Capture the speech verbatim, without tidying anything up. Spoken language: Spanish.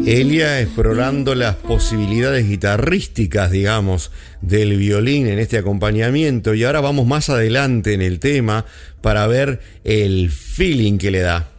Elia explorando las posibilidades guitarrísticas, digamos, del violín en este acompañamiento. Y ahora vamos más adelante en el tema para ver el feeling que le da.